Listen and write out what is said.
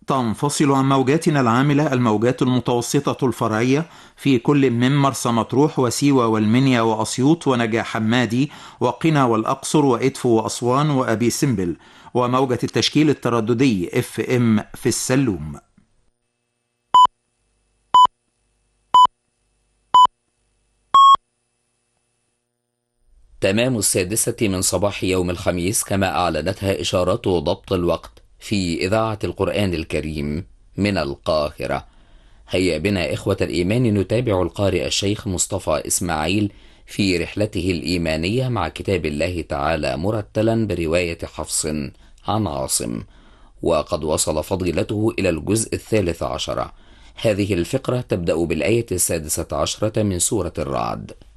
تنفصل عن موجاتنا العاملة الموجات المتوسطة الفرعية في كل من مرسى مطروح وسيوة والمنيا وأسيوط ونجع حمادي وقنا والأقصر وإدفو وأسوان وأبي سمبل، وموجة التشكيل الترددي FM في السلوم. تمام 6 من صباح يوم الخميس، كما أعلنتها إشارات ضبط الوقت في إذاعة القرآن الكريم من القاهرة. هيا بنا إخوة الإيمان نتابع القارئ الشيخ مصطفى إسماعيل في رحلته الإيمانية مع كتاب الله تعالى مرتلا برواية حفص عن عاصم، وقد وصل فضيلته إلى الجزء 13. هذه الفقرة تبدأ بالآية 16 من سورة الرعد.